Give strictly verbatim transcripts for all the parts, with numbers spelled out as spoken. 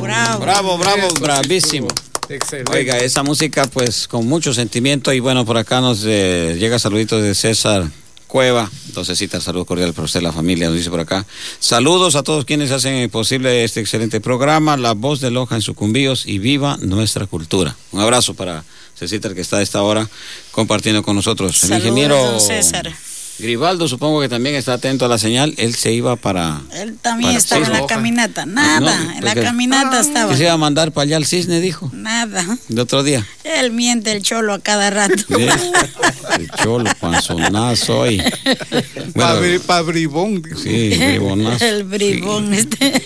Bravo, bravo, bravo, Eso sí bravísimo. estuvo excelente. Oiga, esa música pues con mucho sentimiento y bueno, por acá nos eh, llega saluditos de César Cueva. Entonces, cita, saludo cordial para usted, la familia, nos dice por acá. Saludos a todos quienes hacen posible este excelente programa, La Voz de Loja en Sucumbíos, y viva nuestra cultura. Un abrazo para Cecita, que está a esta hora compartiendo con nosotros. El Saludos, ingeniero don César. Grivaldo, supongo que también está atento a la señal. Él se iba para... Él también para estaba en la Cisne. caminata. Nada, Ah, no, en la porque- caminata estaba. Que se iba a mandar para allá al Cisne, dijo, Nada. de otro día. Él miente el cholo a cada rato. Sí. El cholo, panzonazo y... Pa, Bueno, bri- pa bribón, dijo. sí, bribonazo. El bribón este.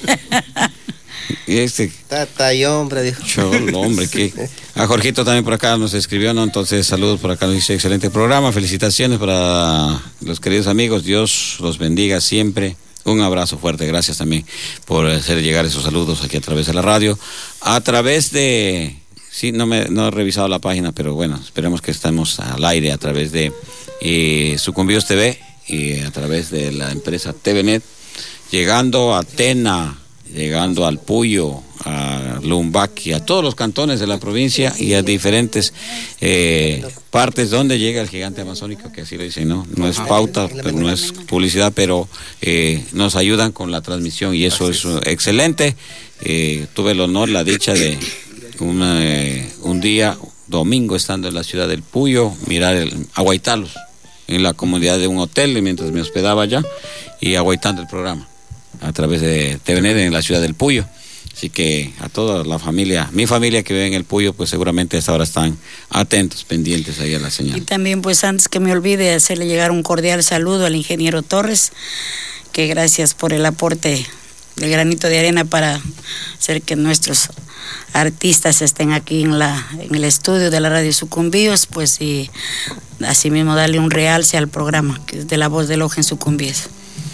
Y este Tata y hombre, dijo. cholo, hombre, que... A Jorgito también por acá nos escribió, ¿no? Entonces, saludos por acá, nos dice, excelente programa, felicitaciones para los queridos amigos, Dios los bendiga siempre. Un abrazo fuerte, gracias también por hacer llegar esos saludos aquí a través de la radio. A través de... Sí, no, me, no he revisado la página, pero bueno, esperemos que estemos al aire a través de eh, Sucumbíos T V y a través de la empresa T V Net, llegando a Tena, llegando al Puyo, a Lumbaqui, a todos los cantones de la provincia y a diferentes eh, partes donde llega el gigante amazónico, que así lo dicen, ¿no? No es pauta, pero no es publicidad, pero eh, nos ayudan con la transmisión y eso es uh, excelente. Eh, tuve el honor, la dicha de una, eh, un día, domingo, estando en la ciudad del Puyo, mirar el Aguaitalos en la comunidad de un hotel mientras me hospedaba allá y aguaitando el programa a través de T V N en la ciudad del Puyo. Así que a toda la familia, mi familia que vive en el Puyo, pues seguramente a esta hora están atentos, pendientes ahí a la Y señal. también, pues antes que me olvide, hacerle llegar un cordial saludo al ingeniero Torres, que gracias por el aporte del granito de arena para hacer que nuestros artistas estén aquí en la en el estudio de la radio Sucumbíos, pues y asimismo darle un realce al programa que es de La Voz de Loja en Sucumbíos.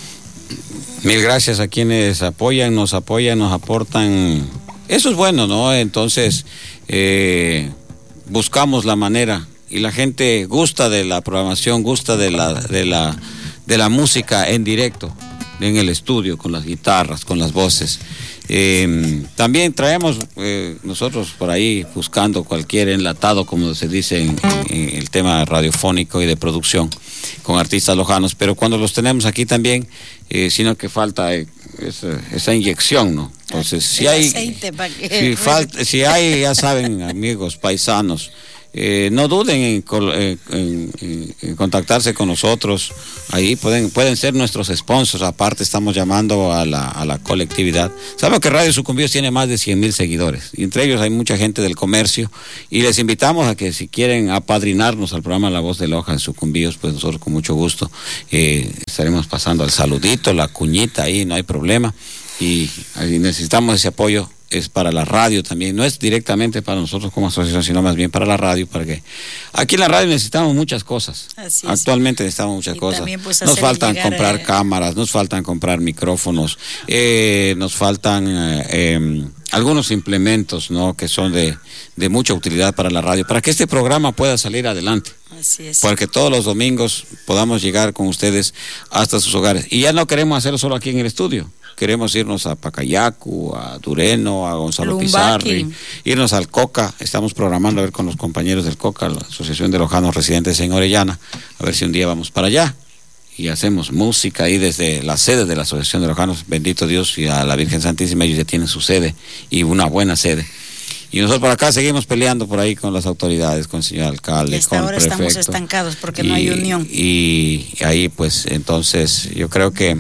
Mil gracias a quienes apoyan, nos apoyan, nos aportan. Eso es bueno, ¿no? Entonces, eh, buscamos la manera y la gente gusta de la programación, gusta de la, de la, de la música en directo, en el estudio, con las guitarras, con las voces. Eh, también traemos eh, nosotros por ahí buscando cualquier enlatado, como se dice en, en el tema radiofónico y de producción, con artistas lojanos, pero cuando los tenemos aquí también, eh, sino que falta eh, esa, esa inyección, ¿no? Entonces, si El hay, aceite pa' que- si, falta, si hay, ya saben, amigos, paisanos, Eh, no duden en, col- en, en- en contactarse con nosotros. Ahí pueden pueden ser nuestros sponsors. Aparte estamos llamando a la, a la colectividad. Sabemos que Radio Sucumbíos tiene más de cien mil seguidores y entre ellos hay mucha gente del comercio y les invitamos a que si quieren apadrinarnos al programa La Voz de Loja en Sucumbíos, pues nosotros con mucho gusto eh, estaremos pasando el saludito, la cuñita ahí, no hay problema, y, y necesitamos ese apoyo. Es para la radio también, no es directamente para nosotros como asociación, sino más bien para la radio, para que aquí en la radio necesitamos muchas cosas. Así es. Actualmente necesitamos muchas Y cosas. también, pues, Nos hacer faltan llegar, comprar eh, cámaras, nos faltan comprar micrófonos, eh, nos faltan eh, eh, algunos implementos, ¿no? Que son de, de mucha utilidad para la radio, para que este programa pueda salir adelante. Así es. Porque todos los domingos podamos llegar con ustedes hasta sus hogares. Y ya no queremos hacerlo solo aquí en el estudio. Queremos irnos a Pacayacu, a Dureno, a Gonzalo Lumbaqui. Pizarri, irnos al COCA. Estamos programando a ver con los compañeros del COCA, la Asociación de Lojanos Residentes en Orellana, a ver si un día vamos para allá y hacemos música ahí desde la sede de la Asociación de Lojanos. Bendito Dios, y a la Virgen Santísima, ellos ya tienen su sede y una buena sede. Y nosotros por acá seguimos peleando por ahí con las autoridades, con el señor alcalde, Y hasta con el ahora prefecto. estamos estancados porque no hay unión. Y ahí pues entonces yo creo que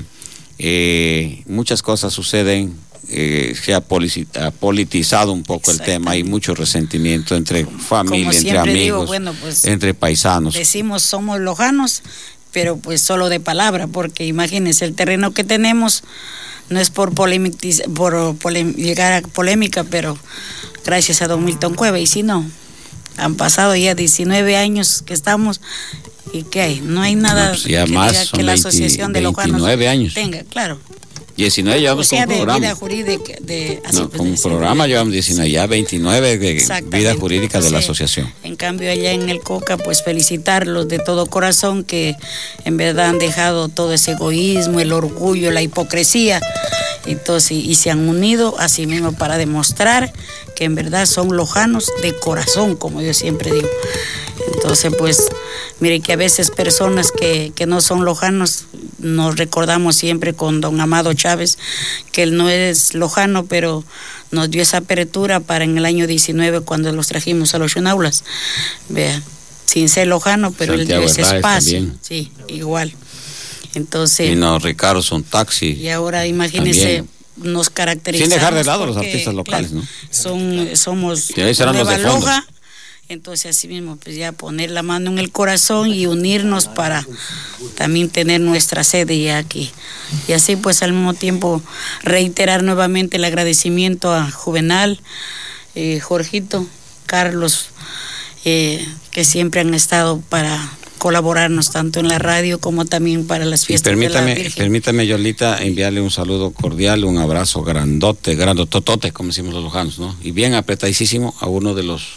eh, muchas cosas suceden, eh, se ha, polici- ha politizado un poco el tema, hay mucho resentimiento entre familia, entre siempre amigos, digo, bueno, pues, entre paisanos. Decimos somos lojanos, pero pues solo de palabra, porque imagínense el terreno que tenemos, no es por, polemiz- por polem- llegar a polémica, pero gracias a don Milton Cueva, y si no, han pasado ya diecinueve años que estamos, y ¿qué hay? No hay nada No, pues ya que más, diga son que la veinte, asociación de lojanos veintinueve años. tenga, claro. diecinueve llevamos O sea, con un de programa. vida jurídica, de, así No, pues, con un de- programa llevamos diecinueve, ya veintinueve de Exactamente. vida jurídica de la Sí. asociación. En cambio allá en el COCA, pues felicitarlos de todo corazón, que en verdad han dejado todo ese egoísmo, el orgullo, la hipocresía, Entonces, y se han unido así mismo para demostrar que en verdad son lojanos de corazón, como yo siempre digo. Entonces, pues, mire que a veces personas que, que no son lojanos, nos recordamos siempre con don Amado Chávez, que él no es lojano, pero nos dio esa apertura para en el año diecinueve, cuando los trajimos a los Xunaulas. Vea, sin ser lojano, pero Santiago él dio ese Herráez espacio. también. Sí, igual. Entonces, Y no, Ricardo son taxi. y ahora imagínese, también. nos caracterizamos. Sin dejar de lado los porque, artistas locales, claro, ¿no? Son, somos Y ahí serán los Nueva de fondo. Loja. Entonces, así mismo, pues ya poner la mano en el corazón y unirnos para también tener nuestra sede ya aquí. Y así, pues, al mismo tiempo, reiterar nuevamente el agradecimiento a Juvenal, eh, Jorgito, Carlos, eh, que siempre han estado para colaborarnos tanto en la radio como también para las Y fiestas de la permítame, Virgen. permítame, Yolita, enviarle un saludo cordial, un abrazo grandote, grandototote, como decimos los lojanos, ¿no? Y bien apretadísimo a uno de los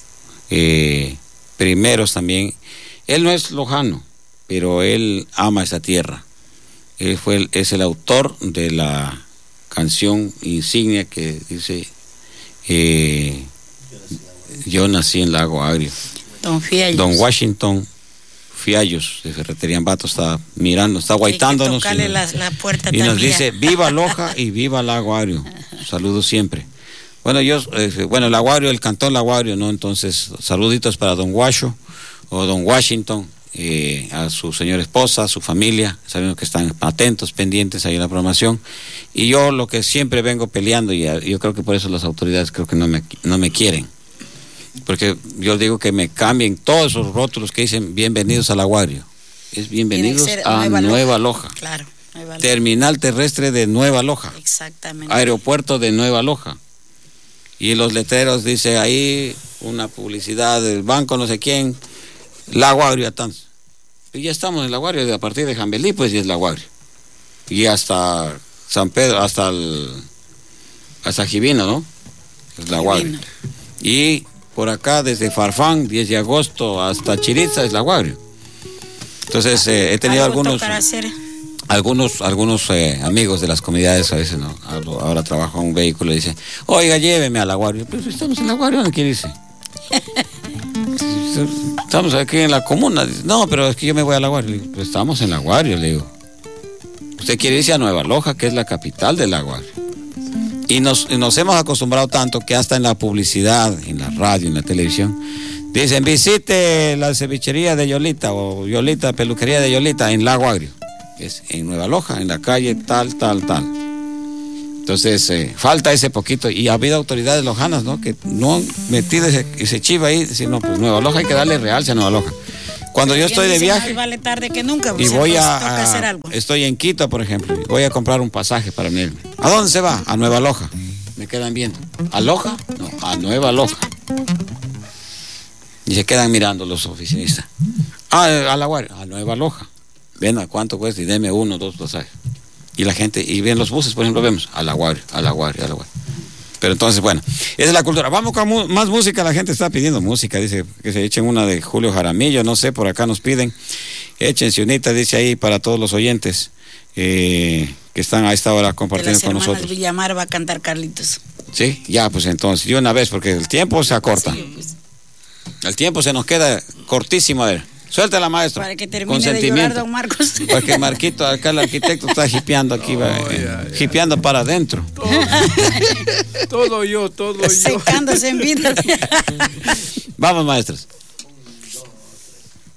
eh, primeros también. Él no es lojano, pero él ama esa tierra. Él fue el- es el autor de la canción insignia que dice eh, Yo nací en Lago Agrio. Don Fiallos. Don Washington Fiallos de Ferretería Ambato está mirando, está Hay que guaitándonos y, tocarle nos- la, la puerta y nos también. dice viva Loja y viva Lago Agrio. Saludos siempre. Bueno, yo, eh, bueno, el Aguario, el cantón Aguario, ¿no? Entonces, saluditos para don Washo o don Washington, eh, a su señora esposa, a su familia, sabemos que están atentos, pendientes ahí en la programación. Y yo lo que siempre vengo peleando, y a- yo creo que por eso las autoridades creo que no me, no me quieren. Porque yo digo que me cambien todos esos rótulos que dicen bienvenidos al Aguario. Es bienvenidos Tiene que ser a Nueva Nueva, Loja. Loja. Claro, Nueva Loja. Terminal terrestre de Nueva Loja. Exactamente. Aeropuerto de Nueva Loja. Y los letreros dice ahí una publicidad del banco no sé quién, Lago Agrio Atanz. Y ya estamos en Lago Agrio, a partir de Jambelí pues ya es Lago Agrio. Y hasta San Pedro, hasta el, hasta Jibino, ¿no? Es Lago Agrio. Jibino. Y por acá desde Farfán, diez de agosto hasta Chiritza es Lago Agrio. Entonces eh, he tenido Algo algunos tocará hacer. algunos algunos eh, amigos de las comunidades a veces, ¿no? Hablo- ahora trabajo en un vehículo y dicen, oiga, lléveme al Aguario. Pero si estamos en el Aguario, ¿dónde quiere irse? Estamos aquí en la comuna. Dice, no, pero es que yo me voy al Aguario. Le digo, pues estamos en el Aguario, le digo. Usted quiere irse a Nueva Loja, que es la capital del Aguario. Y nos, y nos hemos acostumbrado tanto que hasta en la publicidad, en la radio, en la televisión, dicen, visite la cevichería de Yolita o Yolita, peluquería de Yolita en Lago Agrio. Es en Nueva Loja, en la calle tal, tal, tal. Entonces, eh, falta ese poquito. Y ha habido autoridades lojanas, ¿no? Que no han metido ese, ese chivo ahí. Decir, no, pues Nueva Loja hay que darle realce a Nueva Loja. Cuando yo estoy de Bien dicen, viaje "Más vale tarde que nunca". y Pues, voy entonces a, toca a- hacer algo. estoy en Quito, por ejemplo, y voy a comprar un pasaje para venirme. ¿A dónde se va? A Nueva Loja. Me quedan viendo. ¿A Loja? No, a Nueva Loja. Y se quedan mirando los oficinistas. Ah, a la Aguario, a Nueva Loja. Ven a cuánto cuesta y deme uno, dos pasajes. Y la gente, y ven los buses, por ejemplo, vemos a la Aguario, a la Aguario, a la Aguario. Pero entonces, bueno, esa es la cultura. Vamos con mu- más música, la gente está pidiendo música, dice que se echen una de Julio Jaramillo, no sé, por acá nos piden. Échense unita, dice ahí, para todos los oyentes eh, que están a esta hora De compartiendo las con hermanas nosotros. Villamar va a cantar Carlitos. Sí, ya, pues entonces, de una vez, porque el tiempo se acorta. Sí, pues, El tiempo se nos queda cortísimo, a ver. Suéltala, maestro. para que Con termine de llorar sentimiento. don Marcos. Porque Marquito, acá el arquitecto está hipeando aquí, va, eh, hipeando para adentro. Todo yo, todo yo. Secándose en vida. Vamos, maestros.